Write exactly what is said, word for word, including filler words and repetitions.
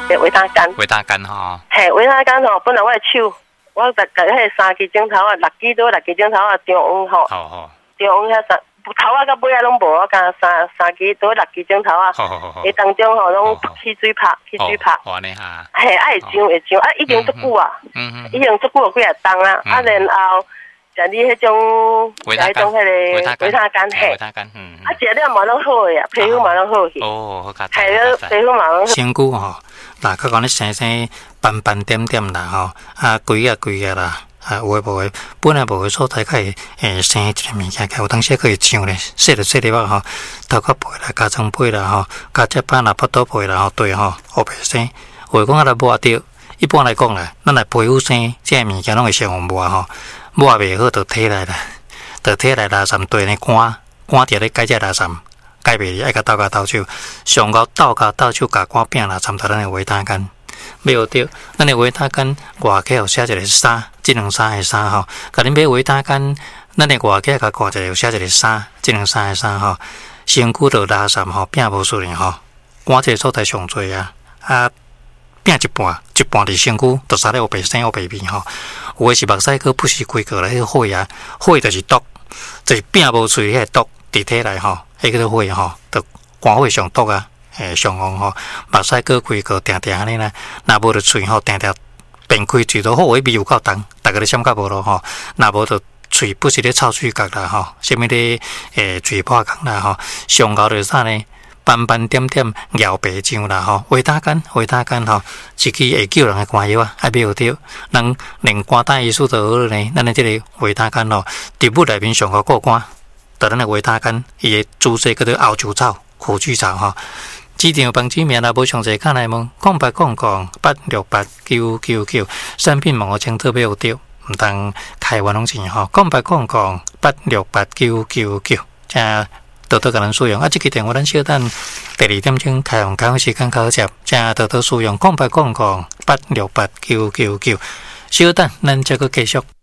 诶，维他干。 维他干吼。 嘿，维他干吼，本来我的手，我逐个迄三支镜头啊，六支多六支镜头啊，中央吼。 好好。 中央遐三头啊，到尾啊拢无，我加三三支多六支镜头啊。 好好好。 伊当中吼拢起水泡，起水泡。 哦，安尼哈。 嘿，啊会上会上，啊已经足久啊。嗯嗯。已经足久几啊冬啊，啊然后。食你迄种， 维他干，维他维他干，嘿， 维他干，嗯， 啊，食了嘛拢好呀，皮肤嘛拢好去。 哦，好卡。 系了，皮肤嘛拢。 身躯吼，嗱，佢讲你生生斑斑点点啦吼，啊，规啊规啊啦，啊，有诶无诶，本来无诶所在，可以诶生一个物件，有当时可以上咧，洗了洗了吧吼，头壳皮啦，加床被啦吼，加只板啦，腹肚皮啦吼，对吼，黑白生，话讲啊来抹掉，一般来讲啦，咱来皮肤生，即个物件拢会先用抹吼。抹袂好，就摕来啦，就摕来垃圾堆呢赶，赶掉咧改只垃圾，改袂爱甲倒甲倒手，上高倒甲倒手甲赶拼垃圾，就咱的维他干。买有着，咱的维他干外口有写一个三，即两三个三吼。甲恁买维他干，咱的外口甲看一个有写一个三，即两三个三吼。身躯着垃圾吼，拼无顺吼，赶一个所在上侪啊，啊。拼一半，一半伫身躯，就杀了有白生有白味吼。有诶是目屎科不是规个啦，迄个火啊，火就是毒，就是拼无出迄个毒伫体内吼，迄个火吼，就肝火上毒啊，诶上旺吼。目屎科规个定定安尼啦，若无就喙吼定定变开嘴都好，迄味有够重，逐个咧闪甲无咯吼。若无就喙不是咧臭喙角啦吼，啥物咧诶嘴破角啦吼，上高就啥呢？斑斑点点咬白酱啦吼，维他干维他干吼，一支会救人诶肝药啊，爱买有着，人连肝胆医术都好呢。咱诶即个维他干吼，植物内面上好过肝，就咱诶维他干，伊诶主治叫做熬酒草、苦菊草吼。市场帮子名啦，无详细看来问，空八空空八六八九九九，产品网号请特别有着，毋通开玩笑吼，空八空空八六八九九九，正。多多甲咱使用啊！即个电话咱小等第二点钟开放开放时间考接，正多多使用，空八空空八六八九九九，小等咱再个继续。